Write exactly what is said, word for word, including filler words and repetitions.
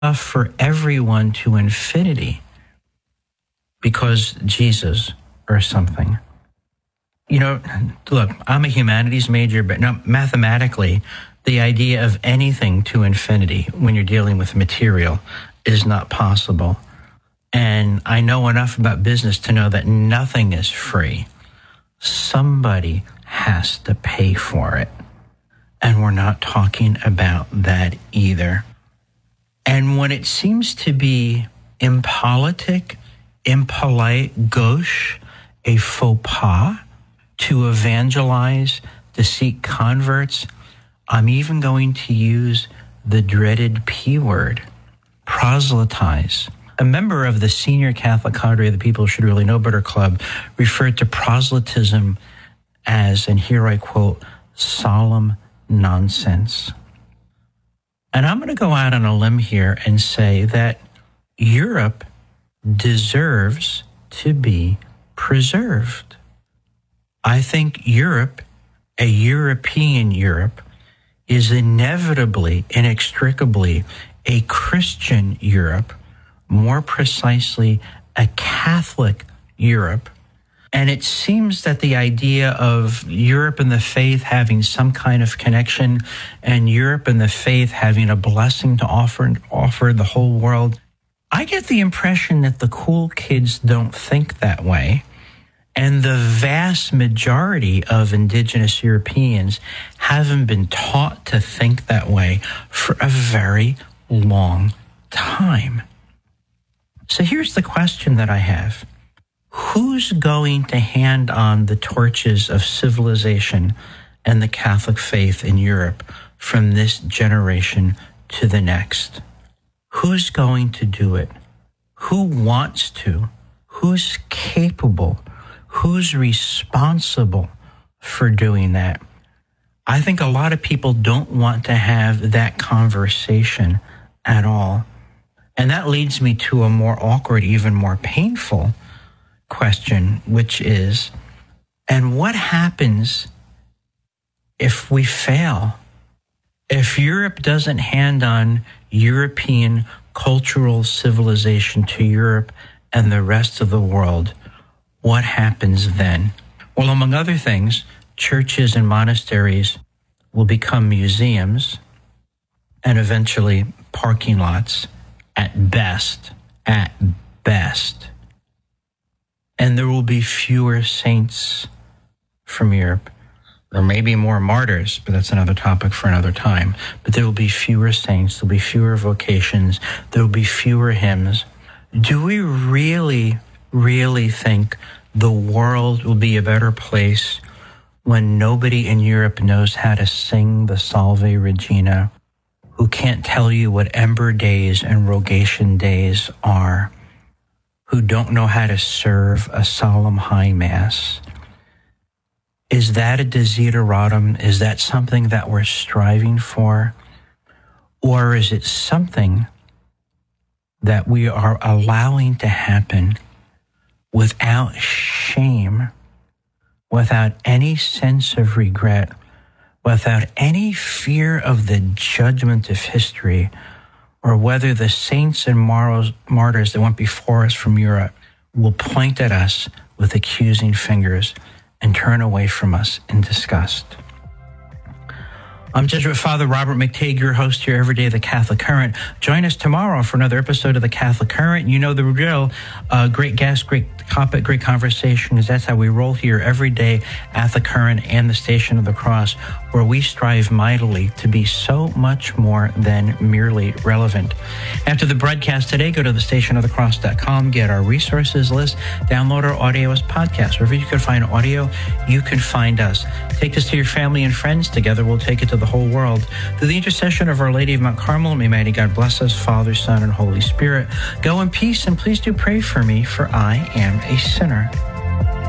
for everyone to infinity because Jesus or something. You know, look, I'm a humanities major, but no, mathematically, the idea of anything to infinity when you're dealing with material is not possible. And I know enough about business to know that nothing is free. Somebody has to pay for it. And we're not talking about that either. And when it seems to be impolitic, impolite, gauche, a faux pas to evangelize, to seek converts, I'm even going to use the dreaded P word, proselytize. A member of the senior Catholic cadre of the People Should Really Know Better Club referred to proselytism as, and here I quote, solemn nonsense. And I'm going to go out on a limb here and say that Europe deserves to be preserved. I think Europe, a European Europe, is inevitably, inextricably a Christian Europe, more precisely a Catholic Europe. And it seems that the idea of Europe and the faith having some kind of connection and Europe and the faith having a blessing to offer, offer the whole world, I get the impression that the cool kids don't think that way. And the vast majority of indigenous Europeans haven't been taught to think that way for a very long time. So here's the question that I have. Who's going to hand on the torches of civilization and the Catholic faith in Europe from this generation to the next? Who's going to do it? Who wants to? Who's capable? Who's responsible for doing that? I think a lot of people don't want to have that conversation at all. And that leads me to a more awkward, even more painful question, which is, and what happens if we fail? If Europe doesn't hand on European cultural civilization to Europe and the rest of the world, what happens then? Well, among other things, churches and monasteries will become museums and eventually parking lots at best, at best. And there will be fewer saints from Europe. There may be more martyrs, but that's another topic for another time. But there will be fewer saints, there will be fewer vocations, there will be fewer hymns. Do we really, really think the world will be a better place when nobody in Europe knows how to sing the Salve Regina, who can't tell you what Ember Days and Rogation Days are, who don't know how to serve a solemn high mass? Is that a desideratum? Is that something that we're striving for? Or is it something that we are allowing to happen without shame, without any sense of regret, without any fear of the judgment of history, or whether the saints and martyrs that went before us from Europe will point at us with accusing fingers and turn away from us in disgust? I'm Jesuit Father Robert McTague, your host here every day of the Catholic Current. Join us tomorrow for another episode of the Catholic Current. You know the drill. Uh, great guest, great topic, great conversation, because that's how we roll here every day at the Current and the Station of the Cross, where we strive mightily to be so much more than merely relevant. After the broadcast today, go to the station of the cross dot com, get our resources list, download our audio as podcasts. Wherever you can find audio, you can find us. Take this to your family and friends. Together we'll take it to the whole world. Through the intercession of Our Lady of Mount Carmel, may mighty God bless us, Father, Son, and Holy Spirit. Go in peace, and please do pray for me, for I am a sinner.